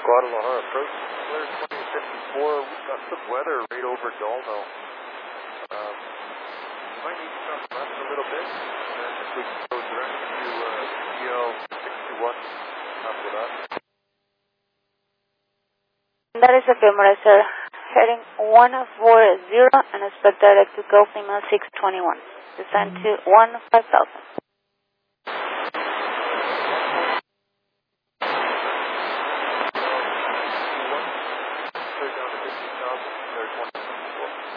Guadalajara approach, clear 2054. We've got some weather right over Dolno. We might need to come left a little bit, and then if we can go direct to CL 621 after that. That is okay, Marisol. Heading 140 and expect direct to Gulf email 621. Descend to 15,000.